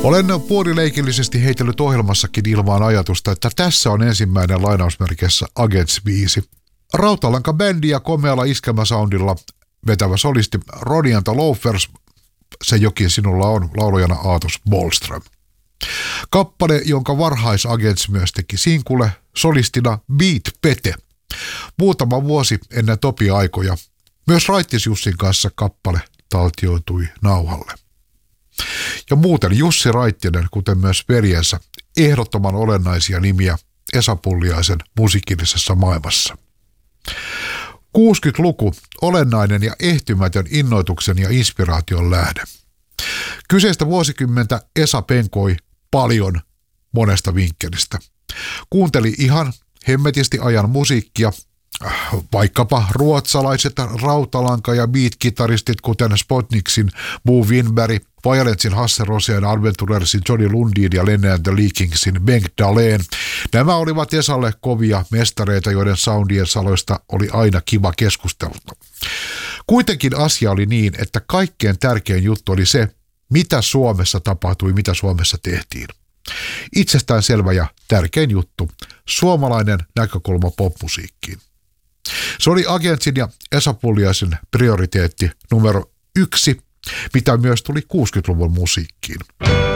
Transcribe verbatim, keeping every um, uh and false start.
Olen puolileikillisesti heitellyt ohjelmassakin ilmaan ajatusta, että tässä on ensimmäinen lainausmerkeissä Agents-biisi. Rautalanka-bändi ja komealla iskelmäsoundilla vetävä solisti Ronny and the Loafers, Se jokin sinulla on, laulajana Aatos Bollström. Kappale, jonka varhais Agents myös teki sinkulle, solistina Beat Pete. Muutama vuosi ennen Topi-aikoja. Myös Raittis Jussin kanssa kappale taltioitui nauhalle. Ja muuten Jussi Raittinen, kuten myös veljensä, ehdottoman olennaisia nimiä Esa Pulliaisen musiikillisessa maailmassa. kuusikymmentäluku, olennainen ja ehtymätön innoituksen ja inspiraation lähde. Kyseistä vuosikymmentä Esa penkoi paljon monesta vinkkelistä. Kuunteli ihan hemmetisti ajan musiikkia, vaikkapa ruotsalaiset rautalanka- ja beat-kitaristit, kuten Spotniksin Bo Winberg, Violetsin Hasse Rosén, Adventurersin Johnny Lundin ja Lenny and the Leakingsin Bengt Dahlén. Nämä olivat Esalle kovia mestareita, joiden soundien saloista oli aina kiva keskustella. Kuitenkin asia oli niin, että kaikkein tärkein juttu oli se, mitä Suomessa tapahtui, mitä Suomessa tehtiin. Itsestään selvä ja tärkein juttu, suomalainen näkökulma popmusiikkiin. Se oli Agentsin ja Esa Pulliaisen prioriteetti numero yksi, mitä myös tuli kuusikymmentäluvun musiikkiin.